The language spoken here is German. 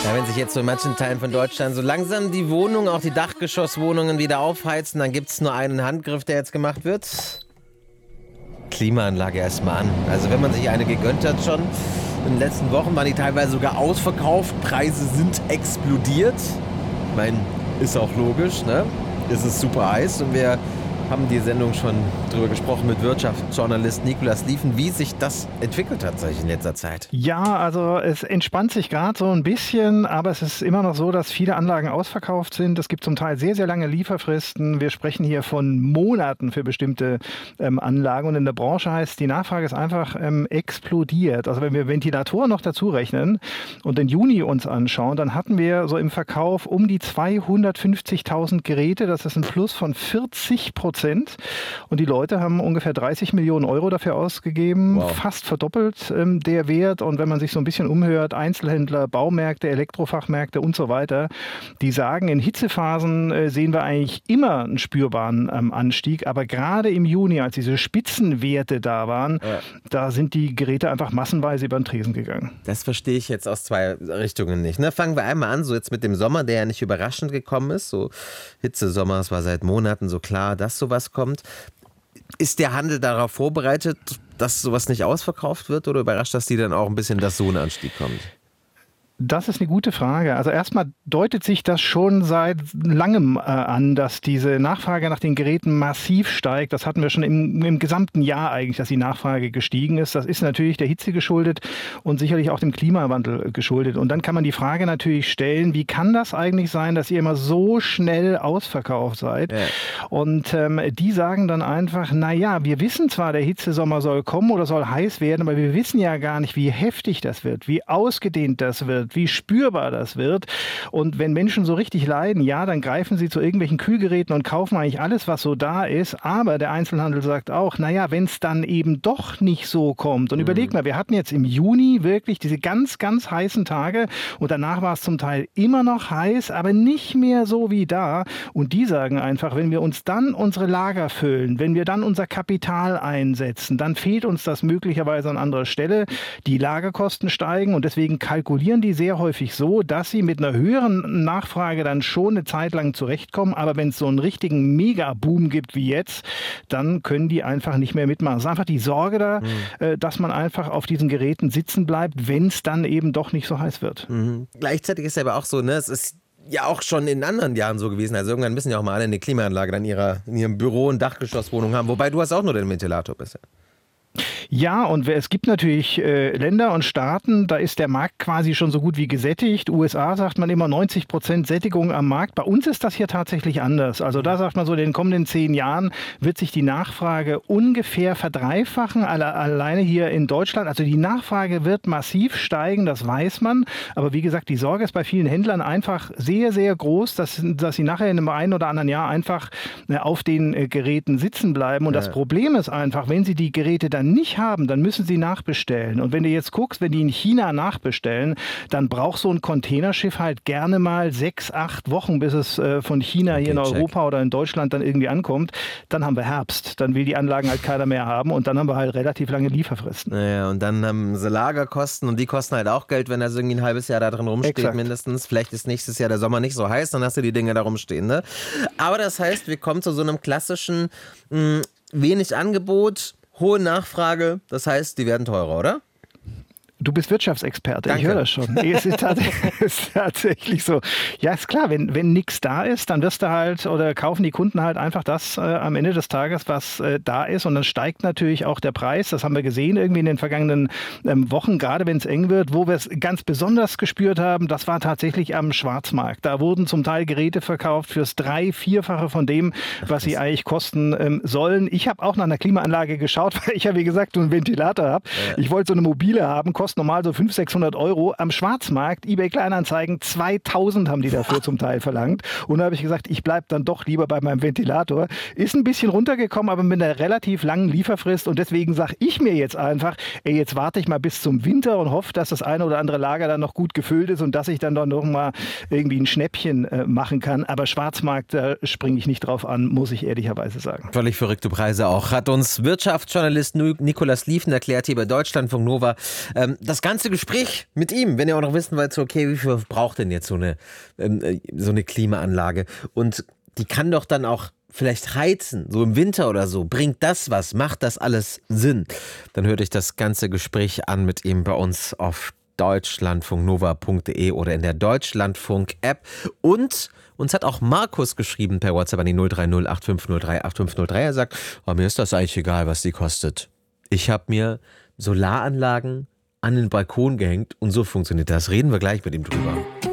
Ja, wenn sich jetzt so in manchen Teilen von Deutschland so langsam die Wohnungen, auch die Dachgeschosswohnungen wieder aufheizen, dann gibt es nur einen Handgriff, der jetzt gemacht wird. Klimaanlage erstmal an. Also wenn man sich eine gegönnt hat schon, in den letzten Wochen waren die teilweise sogar ausverkauft, Preise sind explodiert. Ich meine, ist auch logisch, ne? Es ist super heiß und wir haben die Sendung schon drüber gesprochen mit Wirtschaftsjournalist Nikolaus Lieven, wie sich das entwickelt hat in letzter Zeit. Ja, also es entspannt sich gerade so ein bisschen, aber es ist immer noch so, dass viele Anlagen ausverkauft sind. Es gibt zum Teil sehr, sehr lange Lieferfristen. Wir sprechen hier von Monaten für bestimmte Anlagen und in der Branche heißt, die Nachfrage ist einfach explodiert. Also wenn wir Ventilatoren noch dazu rechnen und den Juni uns anschauen, dann hatten wir so im Verkauf um die 250.000 Geräte. Das ist ein Plus von 40%. Und die Leute haben ungefähr 30 Millionen Euro dafür ausgegeben, wow. Fast verdoppelt der Wert. Und wenn man sich so ein bisschen umhört, Einzelhändler, Baumärkte, Elektrofachmärkte und so weiter, die sagen, in Hitzephasen sehen wir eigentlich immer einen spürbaren Anstieg. Aber gerade im Juni, als diese Spitzenwerte da waren, da sind die Geräte einfach massenweise über den Tresen gegangen. Das verstehe ich jetzt aus zwei Richtungen nicht. Ne? Fangen wir einmal an, so jetzt mit dem Sommer, der ja nicht überraschend gekommen ist. So Hitzesommer, es war seit Monaten so klar, dass sowas kommt. Ist der Handel darauf vorbereitet, dass sowas nicht ausverkauft wird oder überrascht das die dann auch ein bisschen, dass so ein Anstieg kommt? Das ist eine gute Frage. Also erstmal deutet sich das schon seit langem an, dass diese Nachfrage nach den Geräten massiv steigt. Das hatten wir schon im gesamten Jahr eigentlich, dass die Nachfrage gestiegen ist. Das ist natürlich der Hitze geschuldet und sicherlich auch dem Klimawandel geschuldet. Und dann kann man die Frage natürlich stellen, wie kann das eigentlich sein, dass ihr immer so schnell ausverkauft seid? Ja. Und die sagen dann einfach, naja, wir wissen zwar, der Hitzesommer soll kommen oder soll heiß werden, aber wir wissen ja gar nicht, wie heftig das wird, wie ausgedehnt das wird, wie spürbar das wird. Und wenn Menschen so richtig leiden, ja, dann greifen sie zu irgendwelchen Kühlgeräten und kaufen eigentlich alles, was so da ist. Aber der Einzelhandel sagt auch, naja, wenn es dann eben doch nicht so kommt. Und überleg mal, wir hatten jetzt im Juni wirklich diese ganz, ganz heißen Tage und danach war es zum Teil immer noch heiß, aber nicht mehr so wie da. Und die sagen einfach, wenn wir uns dann unsere Lager füllen, wenn wir dann unser Kapital einsetzen, dann fehlt uns das möglicherweise an anderer Stelle. Die Lagerkosten steigen und deswegen kalkulieren die sehr häufig so, dass sie mit einer höheren Nachfrage dann schon eine Zeit lang zurechtkommen. Aber wenn es so einen richtigen Mega-Boom gibt wie jetzt, dann können die einfach nicht mehr mitmachen. Es ist einfach die Sorge da, dass man einfach auf diesen Geräten sitzen bleibt, wenn es dann eben doch nicht so heiß wird. Gleichzeitig ist es aber auch so, ne, es ist ja auch schon in anderen Jahren so gewesen. Also irgendwann müssen ja auch mal alle eine Klimaanlage in ihrem Büro und Dachgeschosswohnung haben. Wobei du hast auch nur den Ventilator bisher. Ja, und es gibt natürlich Länder und Staaten, da ist der Markt quasi schon so gut wie gesättigt. USA sagt man immer 90% Sättigung am Markt. Bei uns ist das hier tatsächlich anders. Also da sagt man so, in den kommenden 10 Jahren wird sich die Nachfrage ungefähr verdreifachen, alleine hier in Deutschland. Also die Nachfrage wird massiv steigen, das weiß man. Aber wie gesagt, die Sorge ist bei vielen Händlern einfach sehr, sehr groß, dass sie nachher in einem einen oder anderen Jahr einfach auf den Geräten sitzen bleiben. Und das Problem ist einfach, wenn sie die Geräte dann nicht haben, dann müssen sie nachbestellen. Und wenn du jetzt guckst, wenn die in China nachbestellen, dann braucht so ein Containerschiff halt gerne mal 6, 8 Wochen, bis es von China hier in Europa oder in Deutschland dann irgendwie ankommt. Dann haben wir Herbst. Dann will die Anlagen halt keiner mehr haben und dann haben wir halt relativ lange Lieferfristen. Naja, und dann haben sie Lagerkosten und die kosten halt auch Geld, wenn das irgendwie ein halbes Jahr da drin rumsteht mindestens. Vielleicht ist nächstes Jahr der Sommer nicht so heiß, dann hast du die Dinge da rumstehen. Ne? Aber das heißt, wir kommen zu so einem klassischen wenig Angebot, hohe Nachfrage, das heißt, die werden teurer, oder? Du bist Wirtschaftsexperte, Danke. Ich höre das schon. Es ist tatsächlich so. Ja, ist klar, wenn nichts da ist, dann wirst du halt oder kaufen die Kunden halt einfach das am Ende des Tages, was da ist. Und dann steigt natürlich auch der Preis. Das haben wir gesehen irgendwie in den vergangenen Wochen, gerade wenn es eng wird. Wo wir es ganz besonders gespürt haben, das war tatsächlich am Schwarzmarkt. Da wurden zum Teil Geräte verkauft fürs 3-, 4-fache von dem, was sie eigentlich kosten sollen. Ich habe auch nach einer Klimaanlage geschaut, weil ich ja, wie gesagt, einen Ventilator habe. Ja. Ich wollte so eine mobile haben, kostet normal so 500, 600 Euro. Am Schwarzmarkt, eBay Kleinanzeigen, 2000 haben die dafür zum Teil verlangt. Und da habe ich gesagt, ich bleibe dann doch lieber bei meinem Ventilator. Ist ein bisschen runtergekommen, aber mit einer relativ langen Lieferfrist. Und deswegen sage ich mir jetzt einfach, jetzt warte ich mal bis zum Winter und hoffe, dass das eine oder andere Lager dann noch gut gefüllt ist und dass ich dann doch noch mal irgendwie ein Schnäppchen machen kann. Aber Schwarzmarkt, da springe ich nicht drauf an, muss ich ehrlicherweise sagen. Völlig verrückte Preise auch. Hat uns Wirtschaftsjournalist Nikolaus Lieven erklärt hier bei Deutschlandfunk Nova. das ganze Gespräch mit ihm, wenn ihr auch noch wissen wollt, so, okay, wie viel braucht denn jetzt so eine Klimaanlage? Und die kann doch dann auch vielleicht heizen, so im Winter oder so. Bringt das was? Macht das alles Sinn? Dann hört euch das ganze Gespräch an mit ihm bei uns auf deutschlandfunknova.de oder in der Deutschlandfunk-App. Und uns hat auch Markus geschrieben per WhatsApp an die 030 8503 8503. Er sagt, mir ist das eigentlich egal, was die kostet. Ich habe mir Solaranlagen an den Balkon gehängt und so funktioniert das. Reden wir gleich mit ihm drüber.